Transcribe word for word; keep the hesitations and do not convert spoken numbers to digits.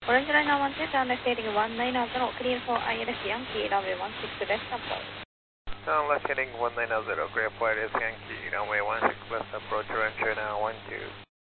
Orange Line one two, downless heading one nine zero, clear for I L S Yankee, runway one six left approach. Downless heading one nine zero, clear for I L S Yankee, runway one six left approach, Orange Line one two.